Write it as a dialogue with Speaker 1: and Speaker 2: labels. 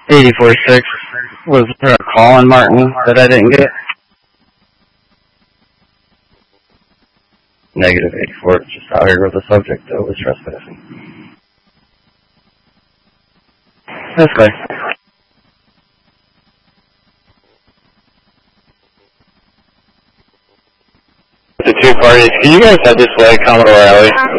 Speaker 1: 84-6. Was there a call on Martin that I didn't get? Negative 84. Just out here with the subject, though, was trespassing. This way.
Speaker 2: The two parties, can you guys head this way, Commodore Alley?